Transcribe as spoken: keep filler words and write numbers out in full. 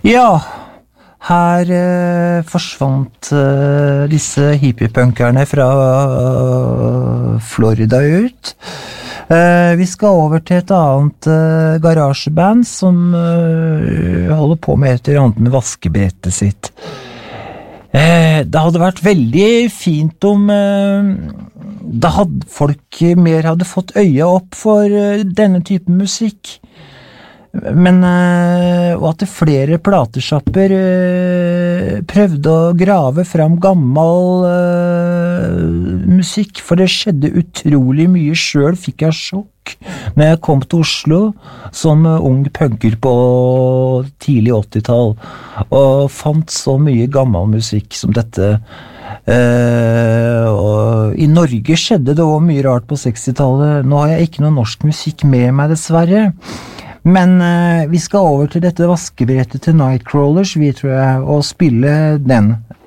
Ja, her eh, forsvant eh, disse hippiepunkerne fra eh, Florida ut. Eh, vi skal over til et annet eh, garasjeband som eh, holder på med et eller annet med vaskebrettet sitt. Eh, det hadde vært veldig fint om eh, da hadde folk mer hadde fått øye opp for eh, denne typen musikk. Men eh, og at det flere plateshopper eh, prøvde å grave fram gammel eh, musikk, for det skjedde utrolig mye. Selv fikk jeg sjokk når jeg kom til Oslo som ung punker på tidlig åttitall og fant så mye gammel musikk som dette. Uh, og i Norge skjedde det også mye rart på sekstitallet. Nå har jeg ikke noe norsk musikk med meg, dessverre. Men uh, vi skal over til dette vaskebrettet til Nightcrawlers, vi tror jeg, og spille den.